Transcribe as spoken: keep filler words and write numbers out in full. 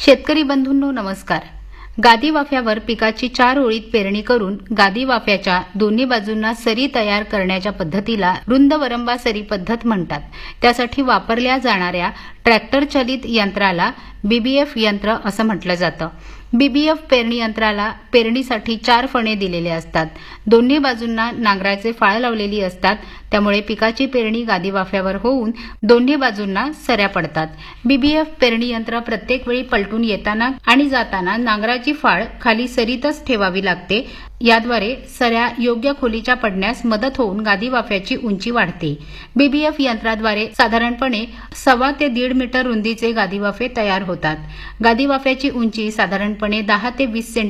शेतकरी बंधूंनो नमस्कार. गादी वाफ्यावर पिकाची चार ओळीत पेरणी करून गादी वाफ्याच्या दोन्ही बाजूंना सरी तयार करण्याच्या पद्धतीला रुंद वरंबा सरी पद्धत म्हणतात. त्यासाठी वापरल्या जाणाऱ्या ट्रॅक्टर चालित यंत्राला बीबीएफ यंत्र असं म्हटलं जातं. बीबीएफ पेरणी यंत्राला पेरणीसाठी चार फणे दिलेले असतात. दोन्ही बाजूंना नांगराचे फाळ लावलेली असतात. त्यामुळे पिकाची पेरणी गादी वाफ्यावर होऊन दोन्ही बाजूंना सऱ्या पडतात. बीबीएफ पेरणी यंत्र प्रत्येक वेळी पलटून येताना आणि जाताना नांगराची फाळ खाली सरीतच ठेवावी लागते. याद्वारे सऱ्या योग्य खोलीच्या पडण्यास मदत होऊन गादी वाफ्याची उंची वाढते. बीबीएफ यंत्राद्वारे साधारणपणे सव्वा ते दीड मीटर रुंदीचे गादी वाफे तयार होतात. गादी वाफ्याची उंची साधारणपणे दहा ते वीस